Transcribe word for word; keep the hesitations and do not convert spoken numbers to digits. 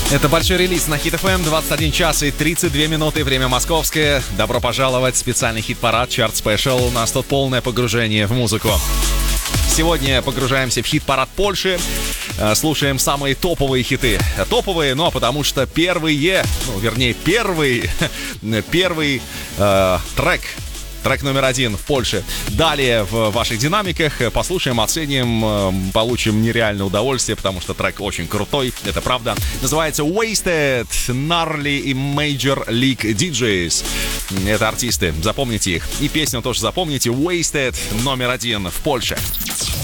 Это большой релиз на Хит эф эм, двадцать один час и тридцать две минуты, время московское. Добро пожаловать в специальный хит-парад Chart Special. У нас тут полное погружение в музыку. Сегодня погружаемся в хит-парад Польши. Слушаем самые топовые хиты. Топовые, ну а потому что первые, ну вернее первый, первый э, трек. Трек номер один в Польше. Далее в ваших динамиках послушаем, оценим, получим нереальное удовольствие, потому что трек очень крутой, это правда. Называется Wasted, Gnarly и Major League ди джейс. Это артисты, запомните их. И песню тоже запомните. Wasted номер один в Польше.